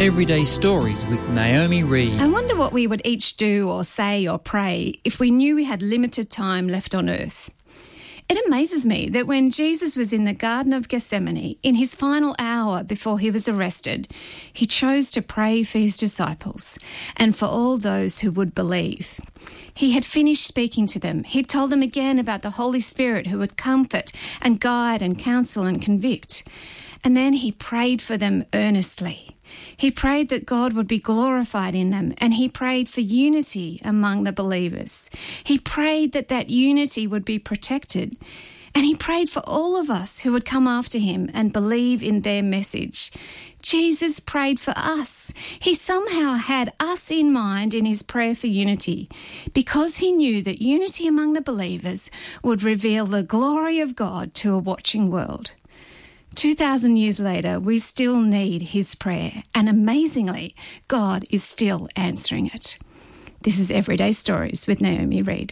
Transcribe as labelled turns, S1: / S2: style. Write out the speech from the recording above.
S1: Everyday Stories with Naomi Reed.
S2: I wonder what we would each do or say or pray if we knew we had limited time left on earth. It amazes me that when Jesus was in the Garden of Gethsemane, in his final hour before he was arrested, he chose to pray for his disciples and for all those who would believe. He had finished speaking to them. He'd told them again about the Holy Spirit who would comfort and guide and counsel and convict. And then he prayed for them earnestly. He prayed that God would be glorified in them, and he prayed for unity among the believers. He prayed that that unity would be protected, and he prayed for all of us who would come after him and believe in their message. Jesus prayed for us. He somehow had us in mind in his prayer for unity, because he knew that unity among the believers would reveal the glory of God to a watching world. 2,000 years later, we still need his prayer, and amazingly, God is still answering it. This is Everyday Stories with Naomi Reed.